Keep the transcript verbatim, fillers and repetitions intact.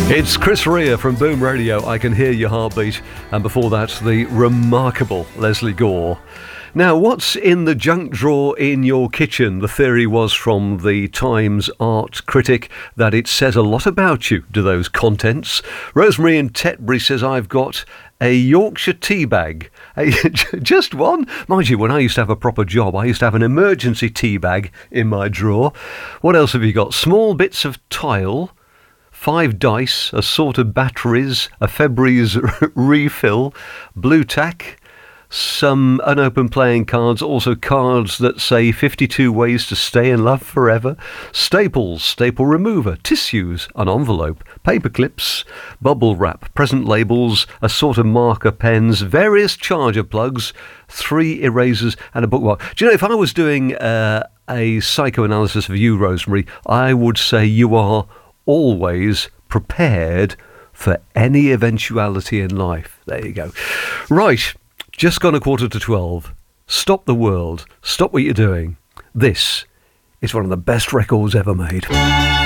It's Chris Rea from Boom Radio, I Can Hear Your Heartbeat, and before that, the remarkable Leslie Gore. Now, what's in the junk drawer in your kitchen? The theory was from the Times art critic that it says a lot about you, do those contents. Rosemary in Tetbury says, I've got a Yorkshire tea bag. A, just one? Mind you, when I used to have a proper job, I used to have an emergency tea bag in my drawer. What else have you got? Small bits of tile, five dice, a sort of batteries, a Febreze refill, blue tack, some unopened playing cards, also cards that say fifty-two ways to stay in love forever, staples, staple remover, tissues, an envelope, paper clips, bubble wrap, present labels, a sort of marker pens, various charger plugs, three erasers and a bookmark. Do you know, if I was doing uh, a psychoanalysis of you, Rosemary, I would say you are always prepared for any eventuality in life. There you go. Right. Just gone a quarter to twelve. Stop the world. Stop what you're doing. This is one of the best records ever made.